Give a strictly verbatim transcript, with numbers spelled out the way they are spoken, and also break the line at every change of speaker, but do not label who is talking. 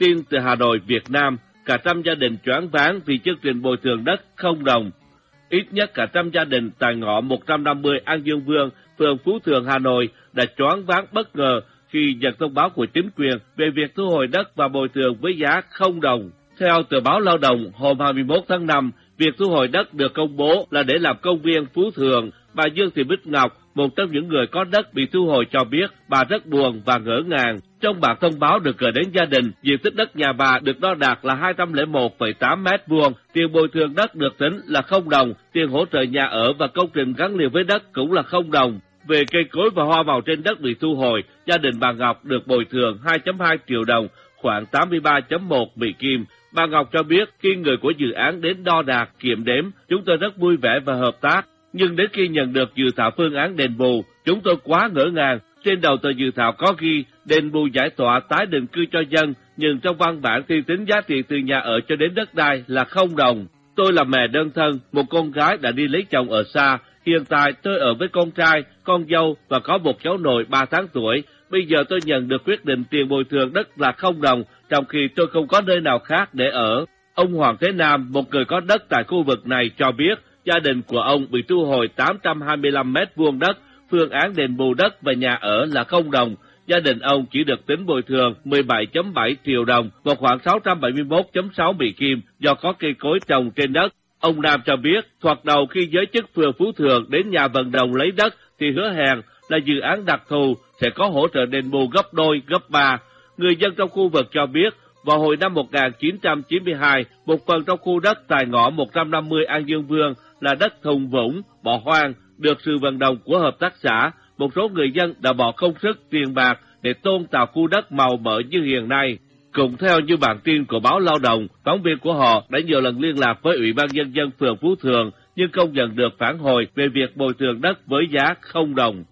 Tin từ Hà Nội, Việt Nam, cả trăm gia đình choáng váng vì chương trình bồi thường đất không đồng. Ít nhất cả trăm gia đình tại ngõ một trăm năm mươi An Dương Vương, phường Phú Thượng, Hà Nội đã choáng váng bất ngờ khi nhận thông báo của chính quyền về việc thu hồi đất và bồi thường với giá không đồng. Theo tờ báo Lao động, hôm hai mươi mốt tháng năm, việc thu hồi đất được công bố là để làm công viên Phú Thượng. Bà Dương Thị Bích Ngọc, một trong những người có đất bị thu hồi cho biết bà rất buồn và ngỡ ngàng. Trong bản thông báo được gửi đến gia đình, diện tích đất nhà bà được đo đạc là hai trăm lẻ một phẩy tám mét vuông, tiền bồi thường đất được tính là không đồng, tiền hỗ trợ nhà ở và công trình gắn liền với đất cũng là không đồng. Về cây cối và hoa màu trên đất bị thu hồi, gia đình bà Ngọc được bồi thường hai phẩy hai triệu đồng, khoảng tám mươi ba phẩy một Mỹ Kim. Bà Ngọc cho biết khi người của dự án đến đo đạc, kiểm đếm, chúng tôi rất vui vẻ và hợp tác. Nhưng đến khi nhận được dự thảo phương án đền bù, chúng tôi quá ngỡ ngàng. Trên đầu tờ dự thảo có ghi đền bù giải tỏa tái định cư cho dân, nhưng trong văn bản thì tính giá trị từ nhà ở cho đến đất đai là không đồng. Tôi là mẹ đơn thân, một con gái đã đi lấy chồng ở xa. Hiện tại tôi ở với con trai, con dâu và có một cháu nội ba tháng tuổi. Bây giờ tôi nhận được quyết định tiền bồi thường đất là không đồng, trong khi tôi không có nơi nào khác để ở. Ông Hoàng Thế Nam, một người có đất tại khu vực này cho biết, gia đình của ông bị thu hồi tám trăm hai mươi lăm mét vuông đất, phương án đền bù đất và nhà ở là không đồng. Gia đình ông chỉ được tính bồi thường mười bảy phẩy bảy triệu đồng và khoảng sáu trăm bảy mươi mốt phẩy sáu Mỹ Kim do có cây cối trồng trên đất. Ông Nam cho biết, thoạt đầu khi giới chức phường Phú Thượng đến nhà vận động lấy đất thì hứa hẹn là dự án đặc thù sẽ có hỗ trợ đền bù gấp đôi, gấp ba. Người dân trong khu vực cho biết, vào hồi năm một nghìn chín trăm chín mươi hai, một phần trong khu đất tại ngõ một trăm năm mươi An Dương Vương là đất thùng vũng, bỏ hoang, được sự vận động của hợp tác xã. Một số người dân đã bỏ công sức, tiền bạc để tôn tạo khu đất màu mỡ như hiện nay. Cũng theo như bản tin của báo Lao động, phóng viên của họ đã nhiều lần liên lạc với Ủy ban Nhân dân phường Phú Thượng nhưng không nhận được phản hồi về việc bồi thường đất với giá không đồng.